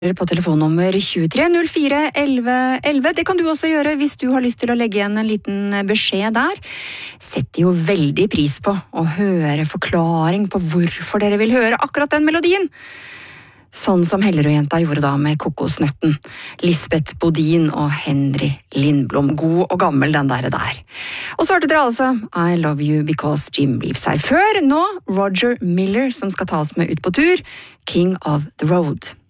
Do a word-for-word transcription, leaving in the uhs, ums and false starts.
på telefonnummer tjuetre null fire elleve elleve. Det kan du også gjøre hvis du har lyst til å legge igjen en liten beskjed der. Setter jo veldig pris på å høre forklaring på hvorfor dere vil høre akkurat den melodien. Sånn som Hellerød-jenta gjorde da med Kokosnøtten. Lisbeth Bodin og Henry Lindblom. God og gammel den der der. Og så hørte dere altså I Love You Because Jim Reeves her før. Nå Roger Miller som skal ta oss med ut på tur. King of the Road.